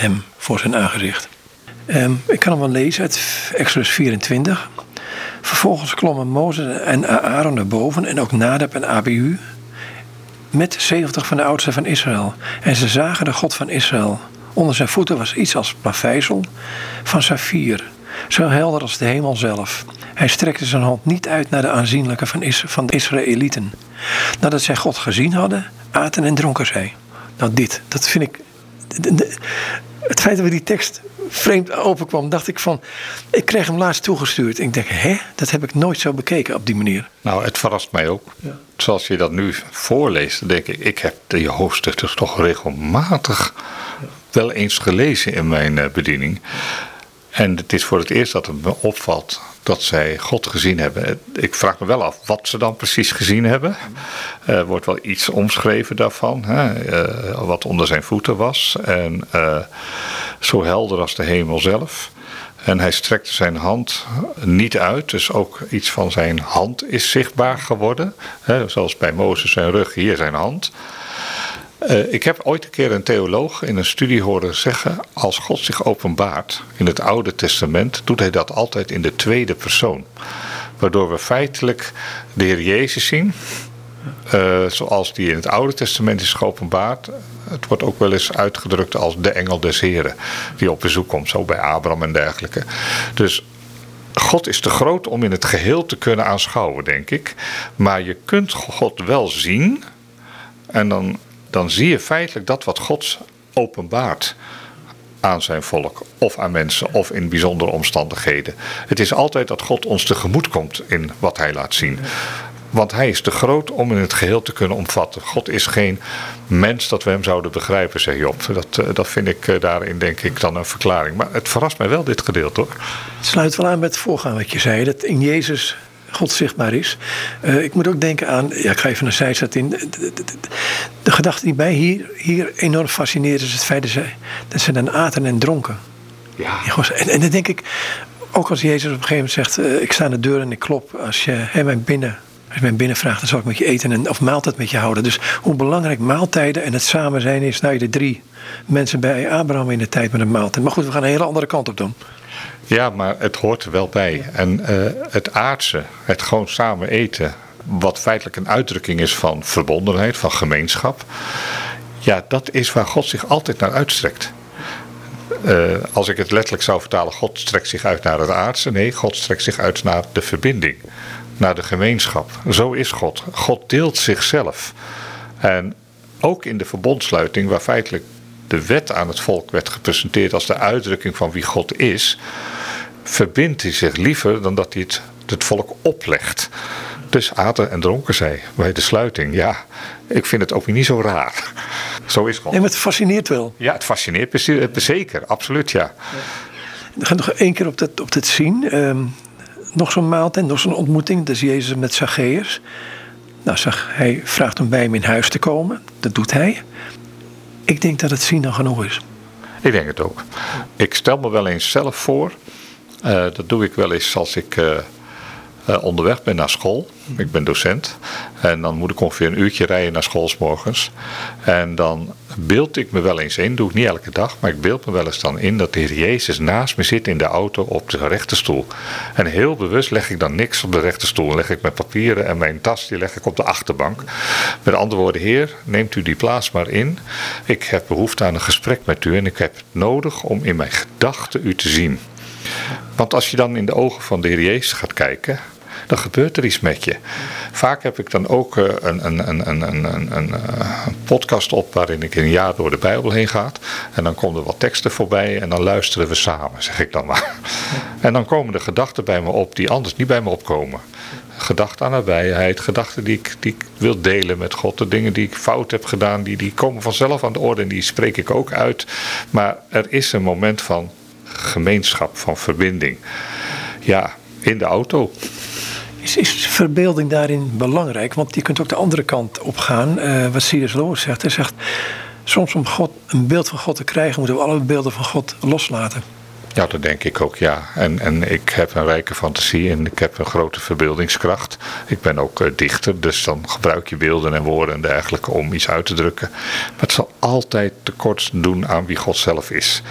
hem voor zijn aangezicht. Ik kan hem wel lezen uit Exodus 24. Vervolgens klommen Mozes en Aaron naar boven en ook Nadab en Abihu met 70 van de oudsten van Israël. En ze zagen de God van Israël. Onder zijn voeten was iets als plaveisel van saffier, zo helder als de hemel zelf. Hij strekte zijn hand niet uit naar de aanzienlijke van de Israëlieten. Nadat zij God gezien hadden, aten en dronken zij. Nou dat vind ik... Het feit dat we die tekst vreemd openkwam, dacht ik van... Ik kreeg hem laatst toegestuurd. En ik denk, dat heb ik nooit zo bekeken op die manier. Nou, het verrast mij ook. Ja. Zoals je dat nu voorleest, dan denk ik heb die hoofdstuk toch regelmatig wel eens gelezen in mijn bediening. En het is voor het eerst dat het me opvalt dat zij God gezien hebben. Ik vraag me wel af wat ze dan precies gezien hebben. Er wordt wel iets omschreven daarvan. Wat onder zijn voeten was. En zo helder als de hemel zelf. En hij strekte zijn hand niet uit. Dus ook iets van zijn hand is zichtbaar geworden. Zoals bij Mozes zijn rug, hier zijn hand. Ik heb ooit een keer een theoloog in een studie horen zeggen, als God zich openbaart in het Oude Testament, doet hij dat altijd in de tweede persoon. Waardoor we feitelijk de Heer Jezus zien, zoals die in het Oude Testament is geopenbaard. Het wordt ook wel eens uitgedrukt als de engel des Heren, die op bezoek komt, zo bij Abraham en dergelijke. Dus God is te groot om in het geheel te kunnen aanschouwen, denk ik. Maar je kunt God wel zien en dan zie je feitelijk dat wat God openbaart aan zijn volk of aan mensen of in bijzondere omstandigheden. Het is altijd dat God ons tegemoet komt in wat hij laat zien. Want hij is te groot om in het geheel te kunnen omvatten. God is geen mens dat we hem zouden begrijpen, zegt Job. Dat vind ik daarin, denk ik, dan een verklaring. Maar het verrast mij wel, dit gedeelte, hoor. Het sluit wel aan met het voorgaande wat je zei, dat in Jezus God zichtbaar is. Ik moet ook denken aan, ik ga even een zijstad in. De gedachte die mij hier enorm fascineert is het feit dat ze dan aten en dronken. Ja. En dan denk ik, ook als Jezus op een gegeven moment zegt, ik sta aan de deur en ik klop. Als je mij binnen vraagt, dan zal ik met je eten of maaltijd met je houden. Dus hoe belangrijk maaltijden en het samen zijn is. Nou, de 3 mensen bij Abraham in de tijd met een maaltijd. Maar goed, we gaan een hele andere kant op doen. Ja, maar het hoort er wel bij. En het aardse, het gewoon samen eten, wat feitelijk een uitdrukking is van verbondenheid, van gemeenschap. Ja, dat is waar God zich altijd naar uitstrekt. Als ik het letterlijk zou vertalen, God strekt zich uit naar het aardse. Nee, God strekt zich uit naar de verbinding, naar de gemeenschap. Zo is God. God deelt zichzelf. En ook in de verbondsluiting, waar feitelijk de wet aan het volk werd gepresenteerd als de uitdrukking van wie God is, verbindt hij zich liever dan dat hij het volk oplegt. Dus aten en dronken zij bij de sluiting. Ja, ik vind het ook niet zo raar. Zo is God. Nee, maar het fascineert wel. Ja, het fascineert zeker, absoluut, ja. We gaan nog 1 keer op dit zien. Nog zo'n maaltijd, nog zo'n ontmoeting. Dat is Jezus met Zacchaeus. Nou, hij vraagt hem bij hem in huis te komen. Dat doet hij. Ik denk dat het zien dan genoeg is. Ik denk het ook. Ik stel me wel eens zelf voor. Dat doe ik wel eens als ik onderweg ben naar school. Ik ben docent. En dan moet ik ongeveer een uurtje rijden naar school 's morgens. En dan beeld ik me wel eens in. Doe ik niet elke dag. Maar ik beeld me wel eens dan in dat de Heer Jezus naast me zit in de auto op de rechterstoel. En heel bewust leg ik dan niks op de rechterstoel. Leg ik mijn papieren en mijn tas die leg ik op de achterbank. Met andere woorden, Heer, neemt u die plaats maar in. Ik heb behoefte aan een gesprek met u. En ik heb het nodig om in mijn gedachten u te zien. Want als je dan in de ogen van de Heer Jezus gaat kijken, dan gebeurt er iets met je. Vaak heb ik dan ook een podcast op waarin ik een jaar door de Bijbel heen ga. En dan komen er wat teksten voorbij en dan luisteren we samen, zeg ik dan maar. En dan komen er gedachten bij me op die anders niet bij me opkomen. Gedachten aan nabijheid, gedachten die ik wil delen met God. De dingen die ik fout heb gedaan, die komen vanzelf aan de orde en die spreek ik ook uit. Maar er is een moment van gemeenschap, van verbinding. Ja, in de auto. Is verbeelding daarin belangrijk? Want je kunt ook de andere kant op gaan. Wat C.S. Lewis zegt. Hij zegt, soms om een beeld van God te krijgen, moeten we alle beelden van God loslaten. Ja, dat denk ik ook, ja. En ik heb een rijke fantasie en ik heb een grote verbeeldingskracht. Ik ben ook dichter, dus dan gebruik je beelden en woorden en dergelijke om iets uit te drukken. Maar het zal altijd tekort doen aan wie God zelf is.